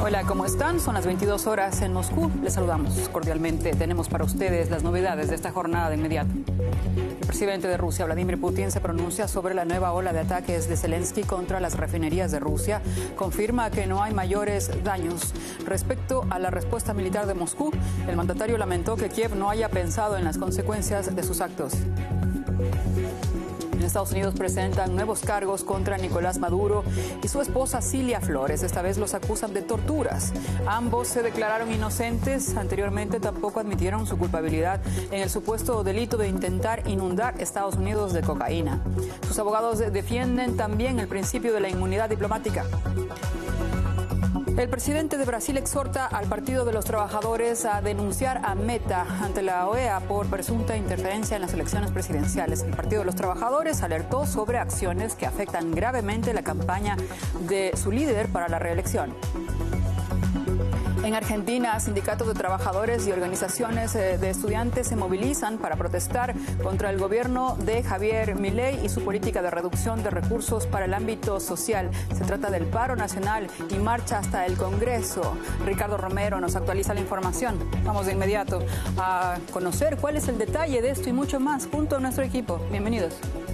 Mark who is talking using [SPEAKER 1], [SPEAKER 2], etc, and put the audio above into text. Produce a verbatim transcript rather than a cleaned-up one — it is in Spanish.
[SPEAKER 1] Hola, ¿cómo están? Son las veintidós horas en Moscú. Les saludamos cordialmente. Tenemos para ustedes las novedades de esta jornada de inmediato. El presidente de Rusia, Vladimir Putin, se pronuncia sobre la nueva ola de ataques de Zelensky contra las refinerías de Rusia. Confirma que no hay mayores daños. Respecto a la respuesta militar de Moscú, el mandatario lamentó que Kiev no haya pensado en las consecuencias de sus actos. En Estados Unidos presentan nuevos cargos contra Nicolás Maduro y su esposa Cilia Flores. Esta vez los acusan de torturas. Ambos se declararon inocentes. Anteriormente tampoco admitieron su culpabilidad en el supuesto delito de intentar inundar Estados Unidos de cocaína. Sus abogados defienden también el principio de la inmunidad diplomática. El presidente de Brasil exhorta al Partido de los Trabajadores a denunciar a Meta ante la O E A por presunta interferencia en las elecciones presidenciales. El Partido de los Trabajadores alertó sobre acciones que afectan gravemente la campaña de su líder para la reelección. En Argentina, sindicatos de trabajadores y organizaciones de estudiantes se movilizan para protestar contra el gobierno de Javier Milei y su política de reducción de recursos para el ámbito social. Se trata del paro nacional y marcha hasta el Congreso. Ricardo Romero nos actualiza la información. Vamos de inmediato a conocer cuál es el detalle de esto y mucho más junto a nuestro equipo. Bienvenidos.